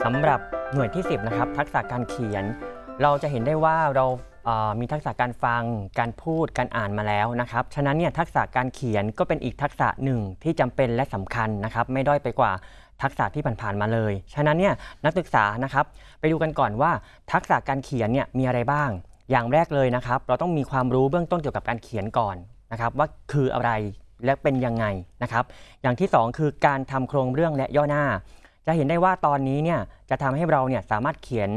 สำหรับหน่วยที่10นะครับทักษะการเขียนเราจะเห็นได้ว่าเรามีทักษะการฟังการพูดการอ่านมาแล้วนะครับฉะนั้นเนี่ยทักษะการเขียนก็เป็นอีกทักษะหนึ่งที่จำเป็นและสำคัญนะครับไม่ด้อยไปกว่าทักษะที่ผ่านๆมาเลยฉะนั้นเนี่ยนักศึกษานะครับไปดูกันก่อนว่าทักษะการเขียนเนี่ยมีอะไรบ้างอย่างแรกเลยนะครับเราต้องมีความรู้เบื้องต้นเกี่ยวกับการเขียนก่อนนะครับว่าคืออะไรและเป็นยังไงนะครับอย่างที่2คือการทำโครงเรื่องและย่อหน้าจะเห็นได้ว่าตอนนี้เนี่ยจะทำให้เราเนี่ยสามารถเขียน